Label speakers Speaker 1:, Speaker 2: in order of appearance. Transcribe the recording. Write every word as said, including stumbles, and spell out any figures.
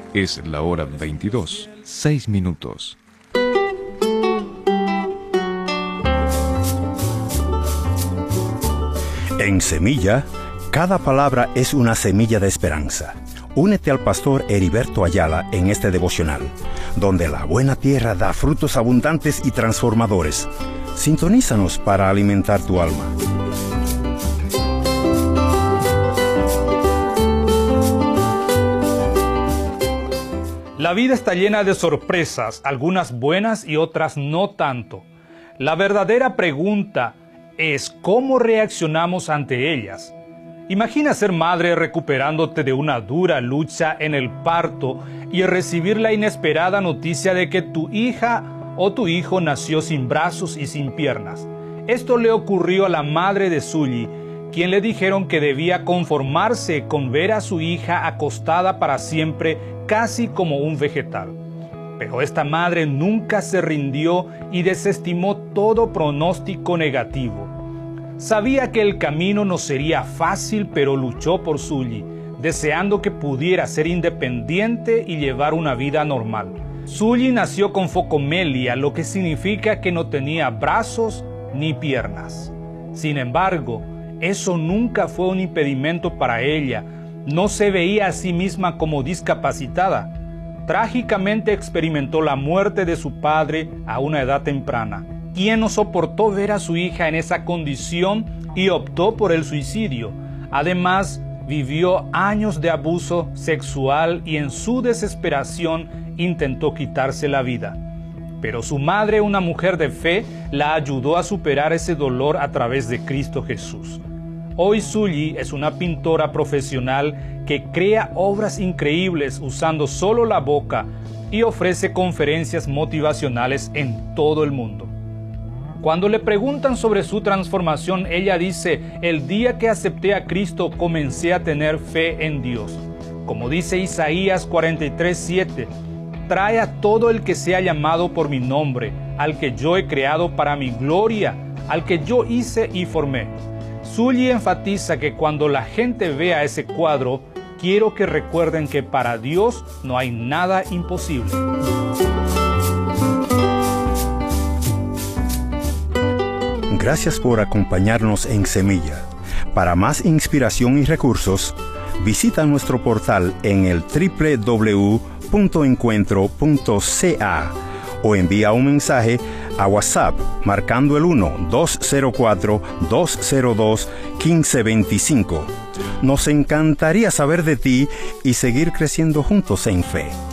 Speaker 1: Es la hora veintidós, seis minutos.
Speaker 2: En Semilla, cada palabra es una semilla de esperanza. Únete al pastor Heriberto Ayala en este devocional, donde la buena tierra da frutos abundantes y transformadores. Sintonízanos para alimentar tu alma.
Speaker 3: La vida está llena de sorpresas, algunas buenas y otras no tanto. La verdadera pregunta es cómo reaccionamos ante ellas. Imagina ser madre recuperándote de una dura lucha en el parto y recibir la inesperada noticia de que tu hija o tu hijo nació sin brazos y sin piernas. Esto le ocurrió a la madre de Sully, quien le dijeron que debía conformarse con ver a su hija acostada para siempre, casi como un vegetal. Pero esta madre nunca se rindió y desestimó todo pronóstico negativo. Sabía que el camino no sería fácil, pero luchó por Sully, deseando que pudiera ser independiente y llevar una vida normal. Sully nació con focomelia, lo que significa que no tenía brazos ni piernas. Sin embargo, eso nunca fue un impedimento para ella. No se veía a sí misma como discapacitada. Trágicamente experimentó la muerte de su padre a una edad temprana, quien no soportó ver a su hija en esa condición y optó por el suicidio. Además, vivió años de abuso sexual y en su desesperación intentó quitarse la vida. Pero su madre, una mujer de fe, la ayudó a superar ese dolor a través de Cristo Jesús. Hoy Sully es una pintora profesional que crea obras increíbles usando solo la boca y ofrece conferencias motivacionales en todo el mundo. Cuando le preguntan sobre su transformación, ella dice: el día que acepté a Cristo comencé a tener fe en Dios. Como dice Isaías cuarenta y tres, siete, trae a todo el que sea llamado por mi nombre, al que yo he creado para mi gloria, al que yo hice y formé. Sully enfatiza que cuando la gente vea ese cuadro, quiero que recuerden que para Dios no hay nada imposible.
Speaker 2: Gracias por acompañarnos en Semilla. Para más inspiración y recursos, visita nuestro portal en el doble u doble u doble u punto encuentro punto c a o envía un mensaje a WhatsApp marcando el uno dos cero cuatro dos cero dos uno cinco dos cinco. Nos encantaría saber de ti y seguir creciendo juntos en fe.